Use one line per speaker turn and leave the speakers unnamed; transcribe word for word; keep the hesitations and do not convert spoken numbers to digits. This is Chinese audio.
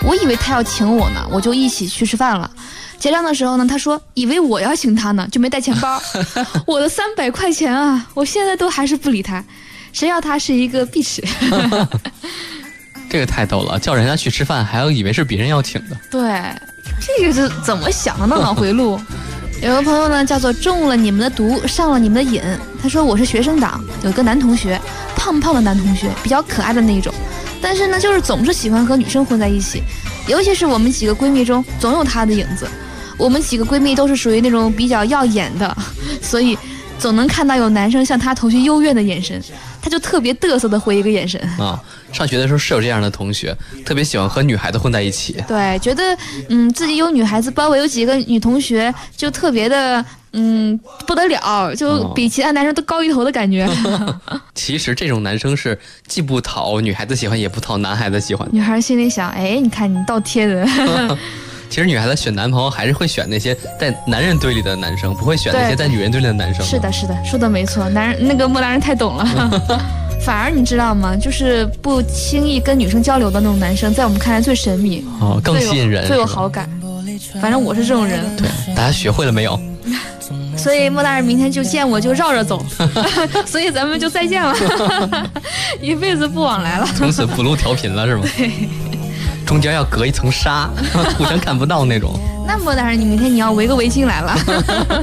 我以为他要请我呢，我就一起去吃饭了。结账的时候呢，他说以为我要请他呢，就没带钱包。我的三百块钱啊，我现在都还是不理他，谁要他是一个碧池。
这个太逗了，叫人家去吃饭还要以为是别人要请的。
对，这个是怎么想的呢？脑回路。有个朋友呢，叫做中了你们的毒，上了你们的瘾。他说我是学生党，有一个男同学，胖胖的男同学，比较可爱的那种，但是呢，就是总是喜欢和女生混在一起，尤其是我们几个闺蜜中，总有他的影子。我们几个闺蜜都是属于那种比较耀眼的，所以总能看到有男生向他投去幽怨的眼神，他就特别嘚瑟的回一个眼神
啊。上学的时候是有这样的同学，特别喜欢和女孩子混在一起。
对，觉得嗯自己有女孩子包围，有几个女同学就特别的嗯不得了，就比其他男生都高一头的感觉。
其实这种男生是既不讨女孩子喜欢，也不讨男孩子喜欢。
女孩心里想，哎，你看你倒贴的。
其实女孩子选男朋友还是会选那些在男人堆里的男生，不会选那些在女人堆里的男生。
是的，是的，说的没错，男人那个莫大人太懂了。反而你知道吗？就是不轻易跟女生交流的那种男生，在我们看来最神秘，
哦，更吸引人，
最有好感。反正我是这种人。
对，大家学会了没有？
所以莫大人明天就见我就绕着走，所以咱们就再见了，一辈子不往来了。
从此不录调频了是吗？
对。
中间要隔一层纱，互相看不到那种。
那莫大人，你明天你要围个围巾来了。